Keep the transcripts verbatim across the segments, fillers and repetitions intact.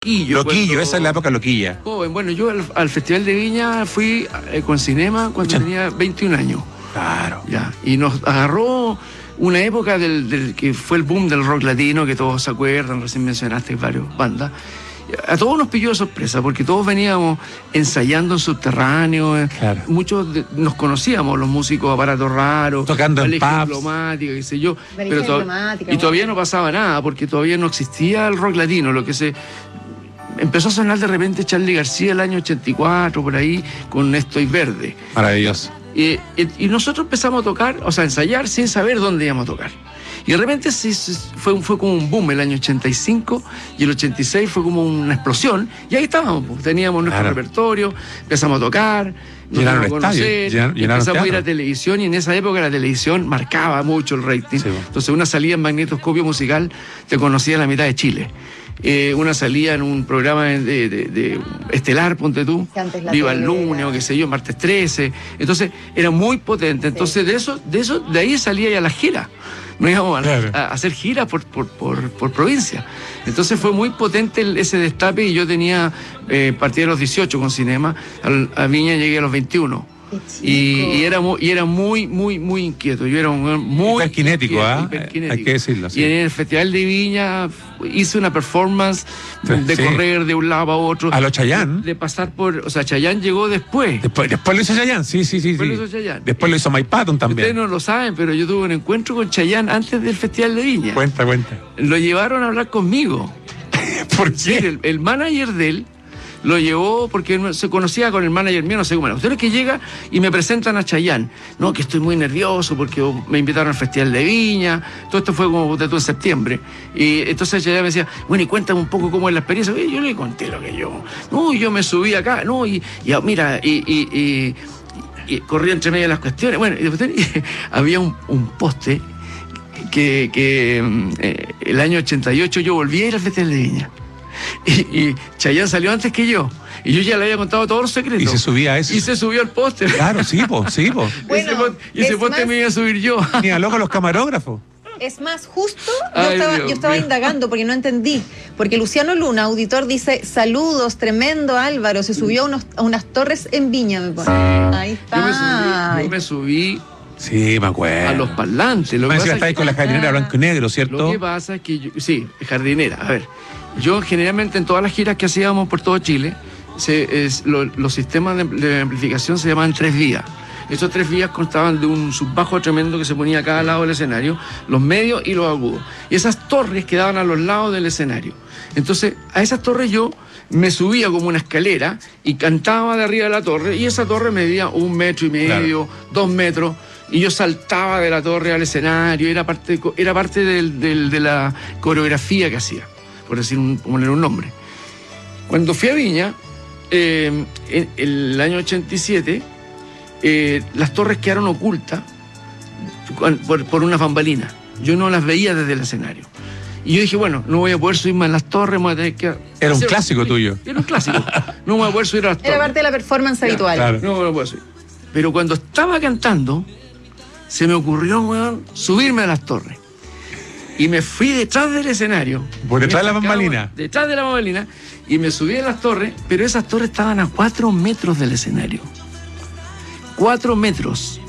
loquillo. Loquillo, cuando, esa es la época loquilla. Joven, bueno, yo al, al Festival de Viña fui eh, con Cinema cuando Ocha. tenía veintiún años. Claro. Ya, y nos agarró una época del, del que fue el boom del rock latino, que todos se acuerdan, recién mencionaste varias bandas. A todos nos pilló de sorpresa, porque todos veníamos ensayando en subterráneo. Claro. Muchos de, nos conocíamos, los músicos Aparato Raro, tocando en Valija pubs, Diplomática, qué sé yo. Valija Pero to- Diplomática, y bueno. todavía no pasaba nada, porque todavía no existía el rock latino. Lo que se empezó a sonar de repente Charly García el año ochenta y cuatro, por ahí, con Estoy Verde. Maravilloso. Y, y, y nosotros empezamos a tocar, o sea, a ensayar sin saber dónde íbamos a tocar. Y de repente sí, sí, fue, fue como un boom el año ochenta y cinco, y el ochenta y seis fue como una explosión. Y ahí estábamos, pues, teníamos nuestro Claro. repertorio, empezamos a tocar, nos Llenaron dimos a estadios, conocer, llenaron- llenaron empezamos a ir a teatro. televisión, y en esa época la televisión marcaba mucho el rating. Sí, bueno. Entonces una salida en magnetoscopio musical te conocía la mitad de Chile. Eh, una salía en un programa de, de, de, de estelar, ponte tú, Que antes la Viva el tele lunes era- o qué sé yo, martes trece. Entonces era muy potente. Entonces de eso, de eso, de ahí salía ya la gira. No íbamos a, Claro. a hacer giras por, por, por, por provincia. Entonces fue muy potente el- ese destape, y yo tenía, eh, partí de los dieciocho con Cinema, al- a Viña llegué a los veintiuno. Qué Y, chico. y era muy, y era muy, muy, muy inquieto. Yo era un weón muy Hiperkinético, inquieto, ¿ah? hiperkinético. Hay que decirlo, sí. Y en el Festival de Viña hice una performance de Sí. correr de un lado a otro. A lo Chayanne. De, de pasar por. O sea, Chayanne llegó después. Después, después lo hizo Chayanne, sí, sí, sí. Después sí. lo hizo Chayanne. Después lo hizo Mike Patton Ustedes también. no lo saben, pero yo tuve un encuentro con Chayanne antes del Festival de Viña. Cuenta, cuenta. Lo llevaron a hablar conmigo. ¿Por Sí, qué? el, el manager de él lo llevó porque él se conocía con el manager mío, no sé cómo era. Ustedes que llega y me presentan a Chayanne. No, que estoy muy nervioso porque me invitaron al Festival de Viña. Todo esto fue como de todo en septiembre. Y entonces Chayanne me decía, bueno, y cuéntame un poco cómo es la experiencia. Y yo le conté lo que yo. No, yo me subí acá, no, y, y mira, y, y, y, y corrí entre medio de las cuestiones. Bueno, y después había un, un poste que, que eh, el año ochenta y ocho yo volví a ir al Festival de Viña. Y, y Chayanne salió antes que yo. Y yo ya le había contado todos los secretos. Y se subía a eso. Y se subió al póster. Claro, sí, po, sí, po. Bueno, ese poste, y ese es póster más- me iba a subir yo. Ni a loco los camarógrafos. Es más, justo yo Ay, estaba, Dios yo estaba mío. indagando porque no entendí. Porque Luciano Luna, auditor, dice: saludos, tremendo Álvaro, se subió a, unos, a unas torres en Viña, me pone. Ahí está. Yo me subí, yo me subí Sí, me acuerdo. a los parlantes. Lo que Me pasa decía, es estáis que- con la jardinera blanco y negro, ¿cierto? Lo que pasa es que yo, sí, jardinera. A ver, yo generalmente en todas las giras que hacíamos por todo Chile, se, es, lo- los sistemas de, de amplificación se llamaban tres vías. Estos tres vías constaban de un subbajo tremendo que se ponía a cada lado del escenario, los medios y los agudos. Y esas torres quedaban a los lados del escenario. Entonces, a esas torres yo me subía como una escalera y cantaba de arriba de la torre, y esa torre medía un metro y medio, dos metros. Y yo saltaba de la torre al escenario, era parte, era parte del- del- de la coreografía que hacía, por decir un, poner un nombre. Cuando fui a Viña, eh, en el año ochenta y siete, eh, las torres quedaron ocultas por, por unas bambalinas. Yo no las veía desde el escenario. Y yo dije, bueno, no voy a poder subirme a las torres, me voy a tener que... Era un hacer- clásico tuyo. Era un clásico. No me voy a poder subir a las torres. Era parte de la performance Ya, habitual. claro. No, no puedo subir. Pero cuando estaba cantando, se me ocurrió, weón, subirme a las torres. Y me fui detrás del escenario. Por detrás de la Me sacaba- bambalina. Detrás de la bambalina. Y me subí a las torres, pero esas torres estaban a cuatro metros del escenario. Cuatro metros.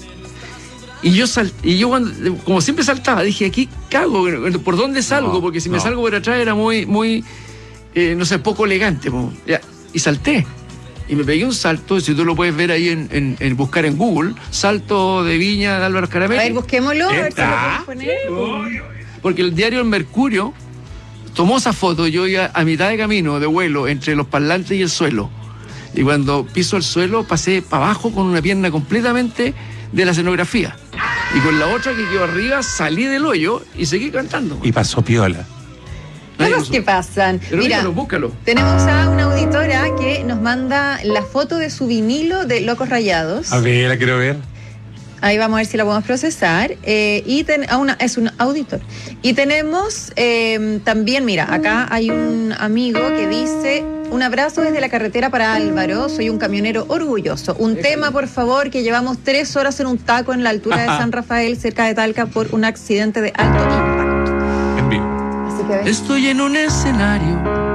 Y yo, sal, y yo cuando, como siempre saltaba, dije, aquí cago, ¿por dónde salgo? No, Porque si me no. salgo por atrás era muy, muy, eh, no sé, poco elegante. Po. Ya, y salté. Y me pegué un salto, si tú lo puedes ver ahí en, en, en buscar en Google, salto de Viña de Álvaro A Caramelli. ver, busquémoslo, a ver si lo ¿Está? podemos poner. Porque el diario El Mercurio tomó esa foto, yo iba a mitad de camino, de vuelo, entre los parlantes y el suelo. Y cuando piso el suelo, pasé para abajo con una pierna completamente de la escenografía. Y con la otra que quedó arriba, salí del hoyo y seguí cantando. Y pasó piola. Nadie Cosas lo que supo. pasan. Pero Mira, búscalo, búscalo. tenemos a una auditora que nos manda la foto de su vinilo de Locos Rayados. A ver, la quiero ver. Ahí vamos a ver si la podemos procesar. Eh, y ten- a una, es un auditor. Y tenemos eh, también, mira, acá hay un amigo que dice: un abrazo desde la carretera para Álvaro, soy un camionero orgulloso. Un tema, por favor, que llevamos tres horas en un taco en la altura de San Rafael, cerca de Talca, por un accidente de alto impacto. En vivo. Así que, a ver. Estoy en un escenario